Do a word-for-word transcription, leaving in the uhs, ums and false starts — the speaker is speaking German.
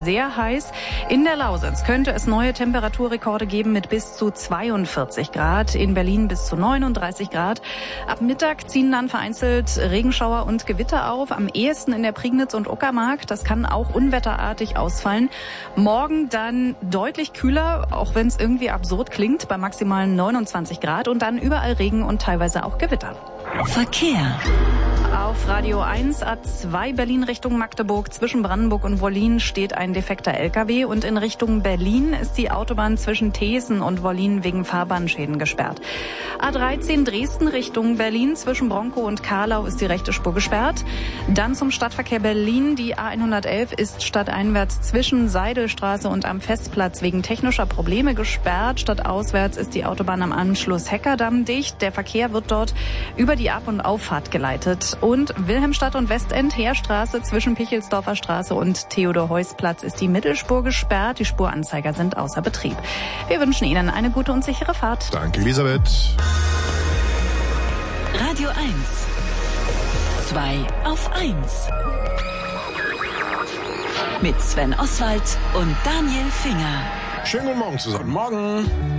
Sehr heiß. In der Lausitz könnte es neue Temperaturrekorde geben mit bis zu zweiundvierzig Grad. In Berlin bis zu neununddreißig Grad. Ab Mittag ziehen dann vereinzelt Regenschauer und Gewitter auf. Am ehesten in der Prignitz und Uckermark. Das kann auch unwetterartig ausfallen. Morgen dann deutlich kühler, auch wenn es irgendwie absurd klingt, bei maximalen neunundzwanzig Grad. Und dann überall Regen und teilweise auch Gewitter. Verkehr. Auf Radio eins A zwei Berlin Richtung Magdeburg zwischen Brandenburg und Wollin steht ein defekter L K W und in Richtung Berlin ist die Autobahn zwischen Thesen und Wollin wegen Fahrbahnschäden gesperrt. A dreizehn Dresden Richtung Berlin zwischen Bronkow und Karlau ist die rechte Spur gesperrt. Dann zum Stadtverkehr Berlin. Die A hundertelf ist stadteinwärts zwischen Seidelstraße und am Festplatz wegen technischer Probleme gesperrt. Stadtauswärts ist die Autobahn am Anschluss Heckerdamm dicht. Der Verkehr wird dort über die Ab- und Auffahrt geleitet. Und Wilhelmstadt und Westend, Heerstraße zwischen Pichelsdorfer Straße und Theodor-Heuss-Platz ist die Mittelspur gesperrt. Die Spuranzeiger sind außer Betrieb. Wir wünschen Ihnen eine gute und sichere Fahrt. Danke, Elisabeth. Radio eins. zwei auf eins. Mit Sven Oswald und Daniel Finger. Schönen guten Morgen zusammen. Morgen.